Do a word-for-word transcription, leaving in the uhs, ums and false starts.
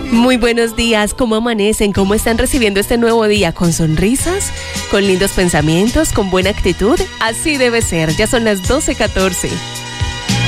Muy buenos días, ¿cómo amanecen? ¿Cómo están recibiendo este nuevo día? ¿Con sonrisas? ¿Con lindos pensamientos? ¿Con buena actitud? Así debe ser, ya son las doce catorce.